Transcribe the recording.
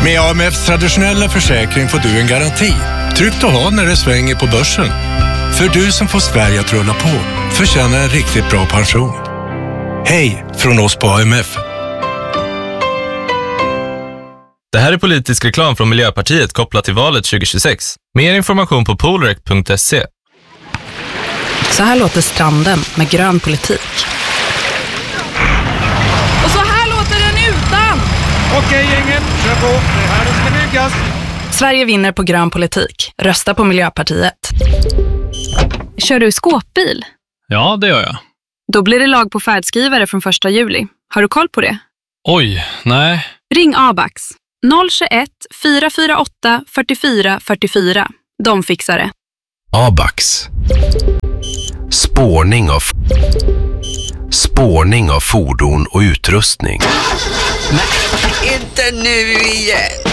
Med AMFs traditionella försäkring får du en garanti. Tryggt att ha när det svänger på börsen. För du som får Sverige att rulla på förtjänar en riktigt bra pension. Hej från oss på AMF. Det här är politisk reklam från Miljöpartiet kopplat till valet 2026. Mer information på polrec.se. Så här låter stranden med grön politik. Och så här låter den utan! Okej gänget, kör på. Det här ska byggas. Sverige vinner på grön politik. Rösta på Miljöpartiet. Kör du skåpbil? Ja, det gör jag. Då blir det lag på färdskrivare från 1 juli. Har du koll på det? Oj, nej. Ring Abax. 021 448 44 44. De fixar det. Abax. Spårning av fordon och utrustning. Nej, inte nu igen.